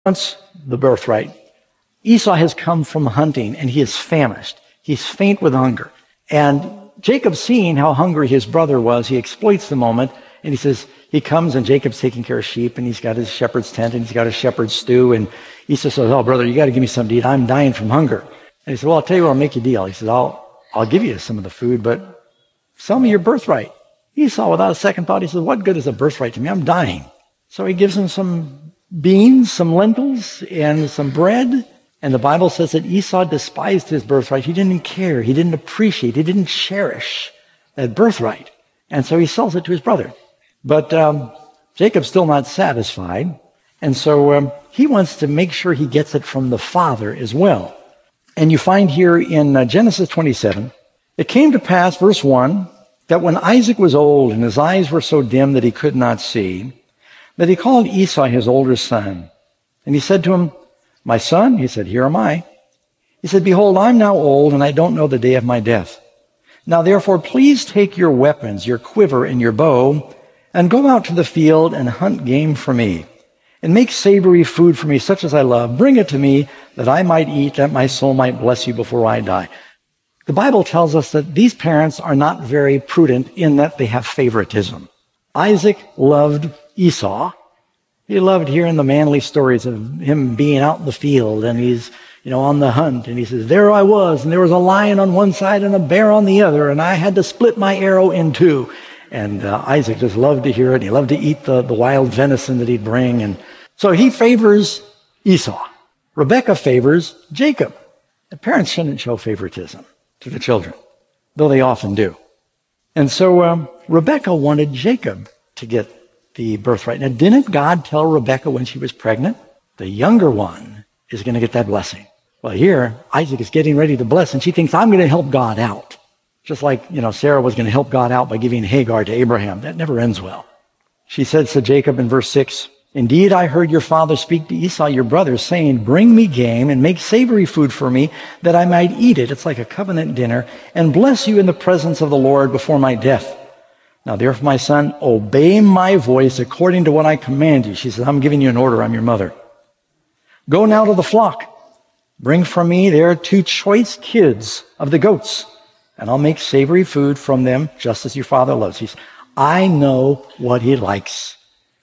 wants the birthright. Esau has come from hunting, and he is famished. He's faint with hunger. And Jacob, seeing how hungry his brother was, he exploits the moment, and he says, he comes, and Jacob's taking care of sheep, and he's got his shepherd's tent, and he's got his shepherd's stew, and Esau says, oh, brother, you got to give me something to eat. I'm dying from hunger. And he said, well, I'll tell you what, I'll make you a deal. He says, I'll give you some of the food, but sell me your birthright. Esau, without a second thought, he says, what good is a birthright to me? I'm dying. So he gives him some beans, some lentils, and some bread. And the Bible says that Esau despised his birthright. He didn't care. He didn't appreciate. He didn't cherish that birthright. And so he sells it to his brother. But Jacob's still not satisfied. And so he wants to make sure he gets it from the father as well. And you find here in Genesis 27, it came to pass, verse 1, that when Isaac was old and his eyes were so dim that he could not see, that he called Esau his older son. And he said to him, my son? He said, here am I. He said, behold, I'm now old, and I don't know the day of my death. Now therefore, please take your weapons, your quiver and your bow, and go out to the field and hunt game for me, and make savory food for me, such as I love. Bring it to me, that I might eat, that my soul might bless you before I die. The Bible tells us that these parents are not very prudent in that they have favoritism. Isaac loved Esau. He loved hearing the manly stories of him being out in the field, and he's, on the hunt, and he says, there I was, and there was a lion on one side and a bear on the other, and I had to split my arrow in two. And Isaac just loved to hear it. He loved to eat the wild venison that he'd bring. And so he favors Esau. Rebekah favors Jacob. The parents shouldn't show favoritism to the children, though they often do. And so Rebekah wanted Jacob to get the birthright. Now, didn't God tell Rebekah when she was pregnant, the younger one is going to get that blessing? Well, here, Isaac is getting ready to bless, and she thinks, I'm going to help God out. Just like, Sarah was going to help God out by giving Hagar to Abraham. That never ends well. She says to Jacob in verse 6, indeed, I heard your father speak to Esau, your brother, saying, bring me game and make savory food for me, that I might eat it. It's like a covenant dinner, and bless you in the presence of the Lord before my death. Now, therefore, my son, obey my voice according to what I command you. She says, I'm giving you an order. I'm your mother. Go now to the flock. Bring from me there 2 choice kids of the goats, and I'll make savory food from them, just as your father loves. He says, I know what he likes.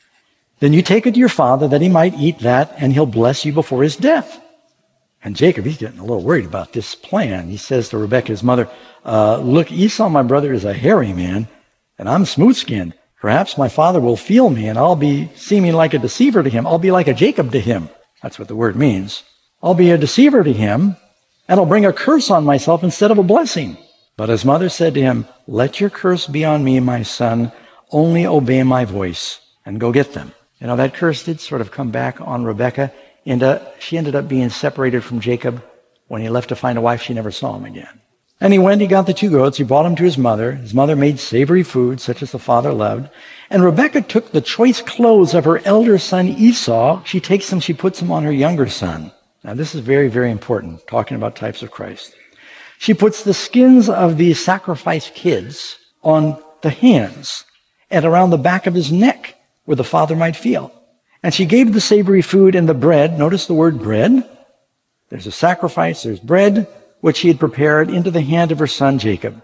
Then you take it to your father that he might eat that, and he'll bless you before his death. And Jacob, he's getting a little worried about this plan. He says to Rebekah, his mother, look, Esau, my brother, is a hairy man, and I'm smooth-skinned. Perhaps my father will feel me, and I'll be seeming like a deceiver to him. I'll be like a Jacob to him. That's what the word means. I'll be a deceiver to him, and I'll bring a curse on myself instead of a blessing. But his mother said to him, let your curse be on me, my son. Only obey my voice, and go get them. That curse did sort of come back on Rebekah, and she ended up being separated from Jacob. When he left to find a wife, she never saw him again. And he went, he got the 2 goats, he brought them to his mother. His mother made savory food, such as the father loved. And Rebekah took the choice clothes of her elder son Esau. She takes them, she puts them on her younger son. Now this is very, very important, talking about types of Christ. She puts the skins of these sacrificed kids on the hands and around the back of his neck, where the father might feel. And she gave the savory food and the bread. Notice the word bread. There's a sacrifice, there's bread, which he had prepared, into the hand of her son Jacob.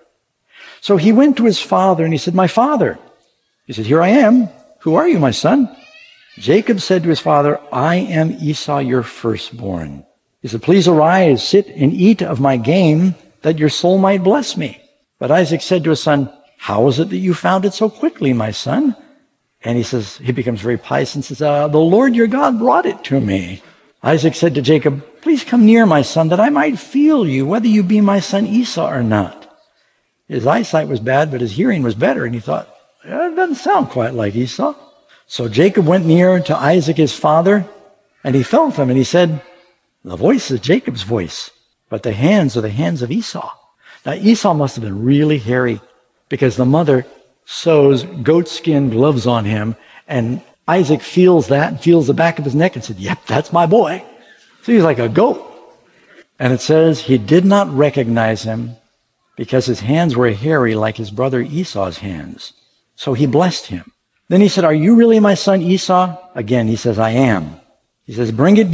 So he went to his father and he said, my father. He said, here I am. Who are you, my son? Jacob said to his father, I am Esau, your firstborn. He said, please arise, sit and eat of my game, that your soul might bless me. But Isaac said to his son, how is it that you found it so quickly, my son? And he becomes very pious and says, the Lord your God brought it to me. Isaac said to Jacob, please come near, my son, that I might feel you, whether you be my son Esau or not. His eyesight was bad, but his hearing was better. And he thought, it doesn't sound quite like Esau. So Jacob went near to Isaac, his father, and he felt him. And he said, the voice is Jacob's voice, but the hands are the hands of Esau. Now Esau must have been really hairy, because the mother sews goatskin gloves on him, and Isaac feels that and feels the back of his neck and said, yep, that's my boy. So he's like a goat. And it says he did not recognize him because his hands were hairy like his brother Esau's hands. So he blessed him. Then he said, are you really my son Esau? Again, he says, I am. He says, bring it